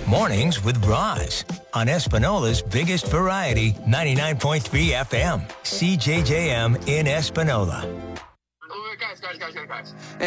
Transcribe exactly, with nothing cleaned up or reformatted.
Mornings with Roz on Espinola's biggest variety, ninety-nine point three F M, C J J M in Espinola. Guys, guys, guys, guys, guys.